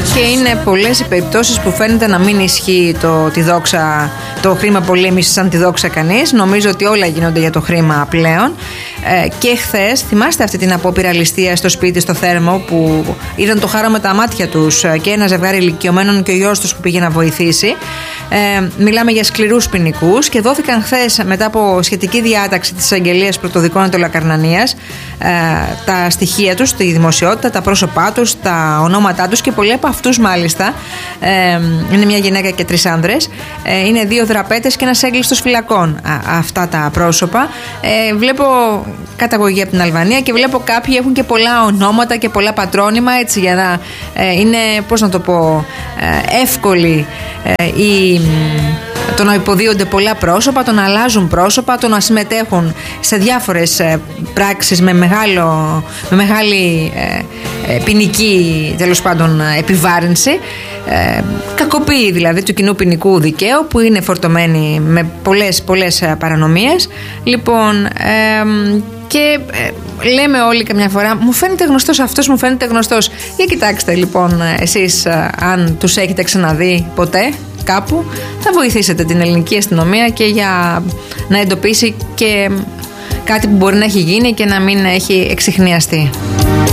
Και είναι πολλές οι περιπτώσεις που φαίνεται να μην ισχύει το χρήμα πολέμησης σαν τη δόξα κανείς. Νομίζω ότι όλα γίνονται για το χρήμα πλέον. Και χθες, θυμάστε αυτή την απόπειρα ληστείας στο σπίτι στο Θέρμο, που είδαν το χάρο με τα μάτια τους και ένα ζευγάρι ηλικιωμένων και ο γιος τους που πήγε να βοηθήσει. Μιλάμε για σκληρούς ποινικούς και δόθηκαν χθες, μετά από σχετική διάταξη της Αγγελίας Πρωτοδικών Ατολοκαρνανίας, τα στοιχεία τους, τη δημοσιότητα, τα πρόσωπά τους, τα ονόματά τους, και πολλοί από αυτούς μάλιστα, είναι μια γυναίκα και 3 άνδρες, είναι 2 δραπέτες και ένας έγκλειστος φυλακών, αυτά τα πρόσωπα. Βλέπω καταγωγή από την Αλβανία και βλέπω κάποιοι έχουν και πολλά ονόματα και πολλά πατρόνυμα, έτσι, για να είναι, πώς να το πω, εύκολη το να υποδίονται πολλά πρόσωπα, το να αλλάζουν πρόσωπα, το να συμμετέχουν σε διάφορες πράξεις με μεγάλη ποινική, τέλος πάντων, επιβάρυνση, κακοποίη δηλαδή του κοινού ποινικού δικαίου, που είναι φορτωμένη με πολλές παρανομίες. Λοιπόν, και λέμε όλοι καμιά φορά, μου φαίνεται γνωστός αυτός, μου φαίνεται γνωστός. Για κοιτάξτε λοιπόν εσείς, αν τους έχετε ξαναδεί ποτέ κάπου, θα βοηθήσετε την ελληνική αστυνομία και για να εντοπίσει και κάτι που μπορεί να έχει γίνει και να μην έχει εξιχνιαστεί.